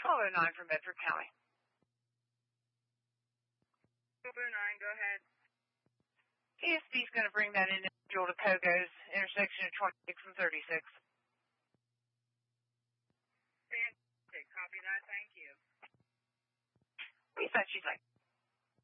409 from Bedford County. 409, go ahead. ESP is going to bring that individual to Kogo's intersection of 26 and 36. Fantastic. Copy that. Thank you. What do you think she's like?